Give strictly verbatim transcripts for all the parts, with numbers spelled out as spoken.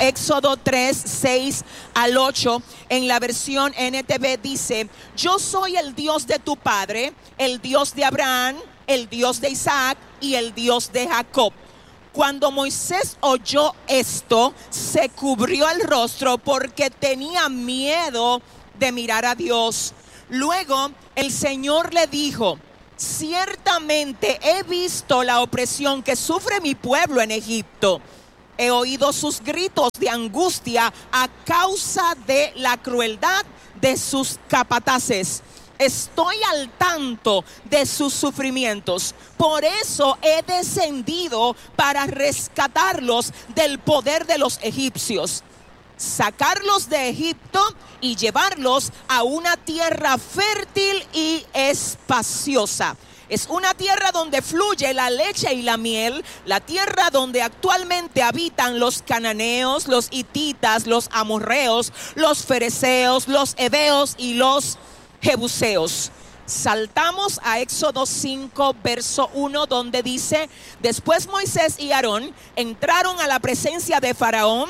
Éxodo tres, seis al ocho, en la versión N T V dice: yo soy el Dios de tu padre, el Dios de Abraham, el Dios de Isaac y el Dios de Jacob. Cuando Moisés oyó esto, se cubrió el rostro porque tenía miedo de mirar a Dios. Luego el Señor le dijo: ciertamente he visto la opresión que sufre mi pueblo en Egipto. He oído sus gritos de angustia a causa de la crueldad de sus capataces. Estoy al tanto de sus sufrimientos. Por eso he descendido para rescatarlos del poder de los egipcios, sacarlos de Egipto y llevarlos a una tierra fértil y espaciosa. Es una tierra donde fluye la leche y la miel, la tierra donde actualmente habitan los cananeos, los hititas, los amorreos, los fereceos, los heveos y los jebuseos. Saltamos a Éxodo cinco, verso uno, donde dice: después Moisés y Aarón entraron a la presencia de Faraón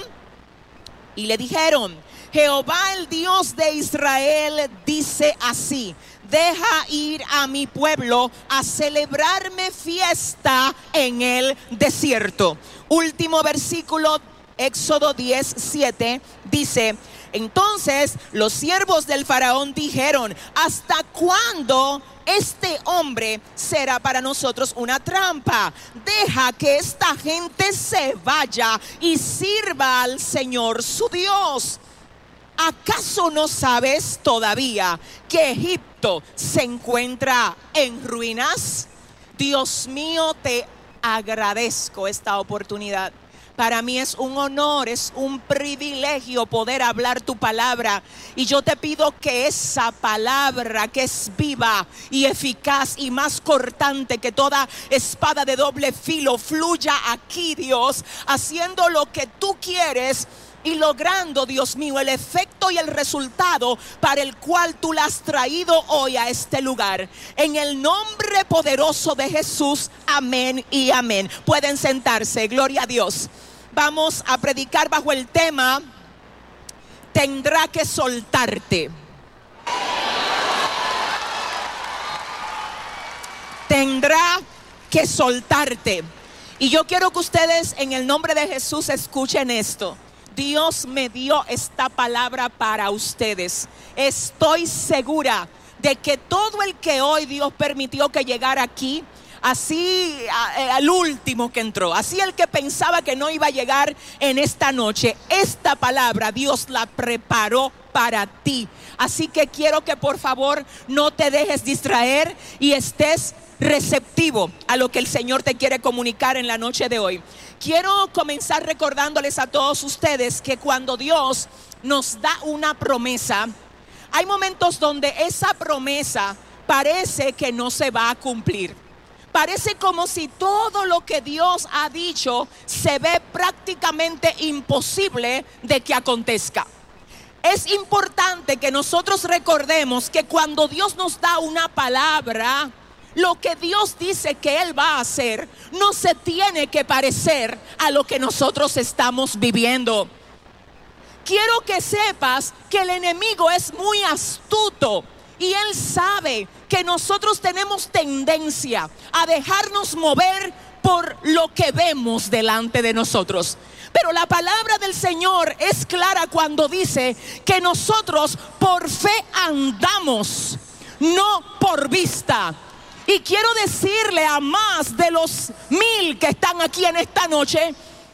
y le dijeron: Jehová, el Dios de Israel, dice así: deja ir a mi pueblo a celebrarme fiesta en el desierto. Último versículo, Éxodo diez, siete, dice: entonces los siervos del faraón dijeron: ¿hasta cuándo este hombre será para nosotros una trampa? Deja que esta gente se vaya y sirva al Señor su Dios. ¿Acaso no sabes todavía que Egipto se encuentra en ruinas? Dios mío, te agradezco esta oportunidad. Para mí es un honor, es un privilegio poder hablar tu palabra. Y yo te pido que esa palabra que es viva y eficaz y más cortante que toda espada de doble filo fluya aquí, Dios, haciendo lo que tú quieres y logrando, Dios mío, el efecto y el resultado para el cual tú la has traído hoy a este lugar. En el nombre poderoso de Jesús, amén y amén. Pueden sentarse, gloria a Dios. Vamos a predicar bajo el tema: tendrá que soltarte. Tendrá que soltarte. Y yo quiero que ustedes, en el nombre de Jesús, escuchen esto. Dios me dio esta palabra para ustedes. Estoy segura de que todo el que hoy Dios permitió que llegara aquí, así al último que entró, así el que pensaba que no iba a llegar en esta noche, esta palabra Dios la preparó para ti. Así que quiero que por favor no te dejes distraer y estés receptivo a lo que el Señor te quiere comunicar en la noche de hoy. Quiero comenzar recordándoles a todos ustedes que cuando Dios nos da una promesa, hay momentos donde esa promesa parece que no se va a cumplir. Parece como si todo lo que Dios ha dicho se ve prácticamente imposible de que acontezca. Es importante que nosotros recordemos que cuando Dios nos da una palabra, lo que Dios dice que Él va a hacer no se tiene que parecer a lo que nosotros estamos viviendo. Quiero que sepas que el enemigo es muy astuto y él sabe que nosotros tenemos tendencia a dejarnos mover por lo que vemos delante de nosotros. Pero la palabra del Señor es clara cuando dice que nosotros por fe andamos, no por vista. Y quiero decirle a más de los mil que están aquí en esta noche,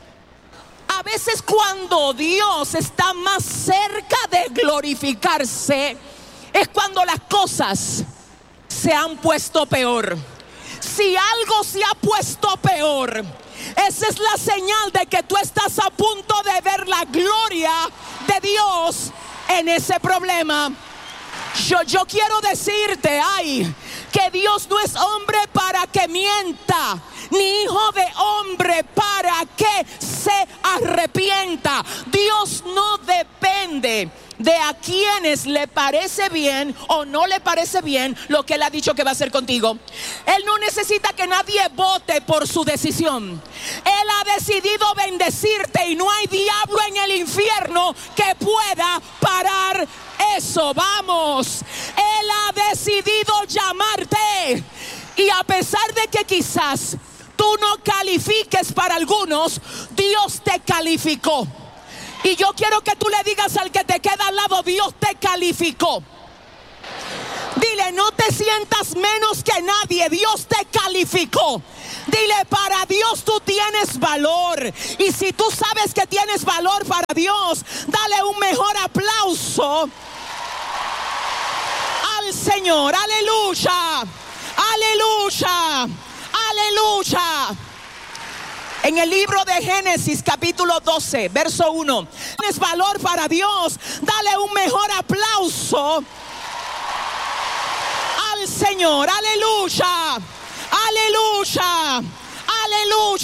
a veces cuando Dios está más cerca de glorificarse, es cuando las cosas se han puesto peor. Si algo se ha puesto peor, esa es la señal de que tú estás a punto de ver la gloria de Dios en ese problema. Yo, yo quiero decirte, ay, que Dios no es hombre para que mienta, ni hijo de hombre para que se arrepienta. Dios no depende de a quienes le parece bien o no le parece bien lo que Él ha dicho que va a hacer contigo. Él no necesita que nadie vote por su decisión. Él ha decidido bendecirte y no hay diablo en el infierno que pueda parar eso. Vamos, Él ha decidido llamarte, y a pesar de que quizás tú no califiques para algunos, Dios te calificó. Y yo quiero que tú le digas al que te queda al lado: Dios te calificó. Dile: no te sientas menos que nadie, Dios te calificó. Dile: para Dios tú tienes valor. Y si tú sabes que tienes valor para Dios, dale un mejor aplauso al Señor. Aleluya, aleluya, aleluya. En el libro de Génesis capítulo doce, verso uno. Tienes valor para Dios, dale un mejor aplauso al Señor. Aleluya, aleluya, aleluya.